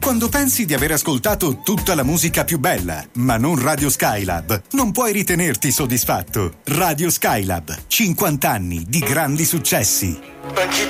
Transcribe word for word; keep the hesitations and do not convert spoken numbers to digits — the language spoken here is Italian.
Quando pensi di aver ascoltato tutta la musica più bella, ma non Radio Skylab, non puoi ritenerti soddisfatto. Radio Skylab, cinquanta anni di grandi successi. Banchi